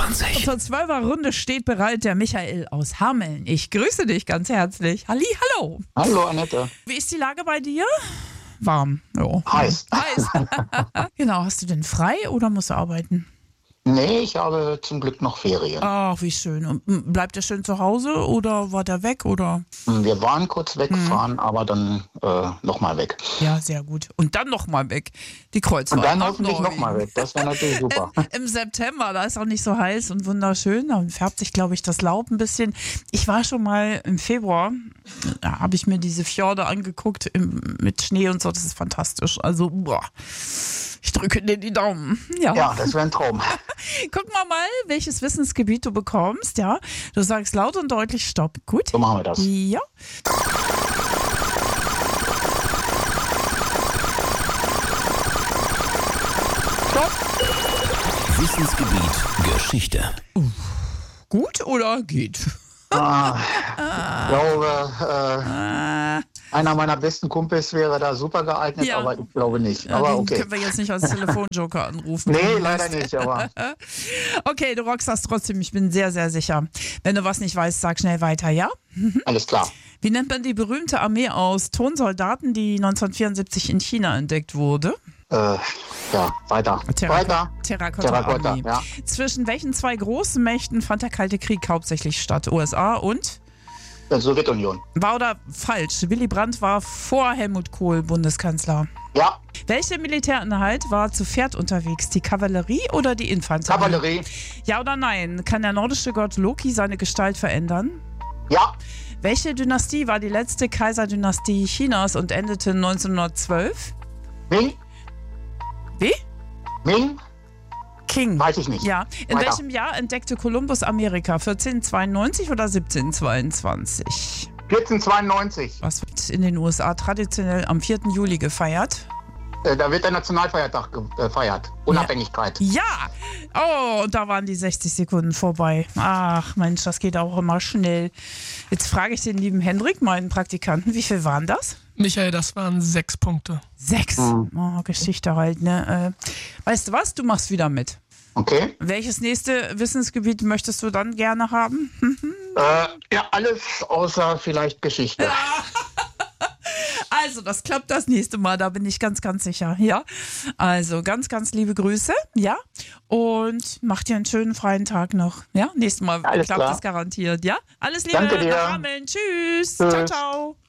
24. Zur 12er Runde steht bereit der Michael aus Hameln. Ich grüße dich ganz herzlich. Halli, hallo. Hallo Annette. Wie ist die Lage bei dir? Warm. Jo. Heiß. Heiß. Genau, hast du denn frei oder musst du arbeiten? Nee, ich habe zum Glück noch Ferien. Ach, wie schön. Und bleibt er schön zu Hause oder war der weg? Oder? Wir waren kurz weggefahren, aber dann nochmal weg. Ja, sehr gut. Und dann nochmal weg. Die Kreuzfahrt. Und dann nach hoffentlich Norwegen. nochmal weg. Das wäre natürlich super. Im September, da ist auch nicht so heiß und wunderschön. Da färbt sich, glaube ich, das Laub ein bisschen. Ich war schon mal im Februar, da habe ich mir diese Fjorde angeguckt mit Schnee und so. Das ist fantastisch. Also, boah, ich drücke dir die Daumen. Ja, das wäre ein Traum. Guck mal, welches Wissensgebiet du bekommst. Ja, du sagst laut und deutlich Stopp. Gut? So machen wir das. Ja. Wissensgebiet Geschichte. Gut oder geht? Ich glaube, einer meiner besten Kumpels wäre da super geeignet, Ja. aber ich glaube nicht. Ja, Aber den okay. können wir jetzt nicht als Telefonjoker anrufen. Nee, leider nicht, aber Okay, du rockst das trotzdem. Ich bin sehr, sehr sicher. Wenn du was nicht weißt, sag schnell weiter, ja? alles klar. Wie nennt man die berühmte Armee aus Tonsoldaten, die 1974 in China entdeckt wurde? Ja, weiter. Weiter. Terrakotta-Armee. ja. Zwischen welchen zwei großen Mächten fand der Kalte Krieg hauptsächlich statt? USA und? Sowjetunion. Wahr oder falsch? Willy Brandt war vor Helmut Kohl Bundeskanzler. Ja, Welche Militäreinheit war zu Pferd unterwegs? Die Kavallerie oder die Infanterie? Kavallerie. Ja oder nein? Kann der nordische Gott Loki seine Gestalt verändern? Ja, Welche Dynastie war die letzte Kaiserdynastie Chinas und endete 1912? Ming. Wie? Ming. King. Weiß ich nicht. Ja. In Weiter. welchem Jahr entdeckte Kolumbus Amerika? 1492 oder 1722? 1492. Was wird in den USA traditionell am 4. Juli gefeiert? Da wird der Nationalfeiertag gefeiert. Unabhängigkeit. Ja! Oh, und da waren die 60 Sekunden vorbei. Ach Mensch, das geht auch immer schnell. Jetzt frage ich den lieben Hendrik, meinen Praktikanten, wie viel waren das? Michael, das waren 6 Punkte. 6. Oh, Geschichte halt, ne? Weißt du was? Du machst wieder mit. Okay. Welches nächste Wissensgebiet möchtest du dann gerne haben? Ja, alles außer vielleicht Geschichte. Also, das klappt das nächste Mal, da bin ich ganz, ganz sicher, ja. Also, ganz, ganz liebe Grüße, ja. Und mach dir einen schönen freien Tag noch, ja. Nächstes Mal Alles klappt klar. das garantiert, ja. Alles Liebe, Danke dir. nach Hameln. Tschüss. Tschüss. Ciao, ciao.